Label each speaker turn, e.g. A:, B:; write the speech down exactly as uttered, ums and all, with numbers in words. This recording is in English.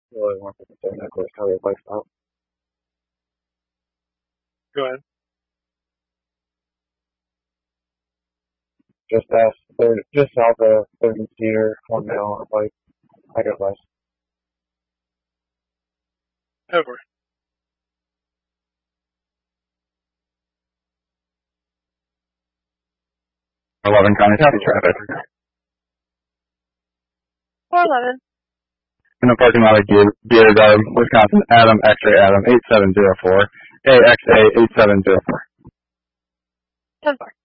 A: really want to say necklace how they place out.
B: Go ahead.
A: Just past third, just south of thirty seater, one mil, like I got less.
B: Over.
C: eleven County City traffic.
D: four eleven.
C: In the parking lot of Beer Garden, Wisconsin, Adam, X-ray Adam, eight seven zero four, A X A eight seven zero four.
D: ten four.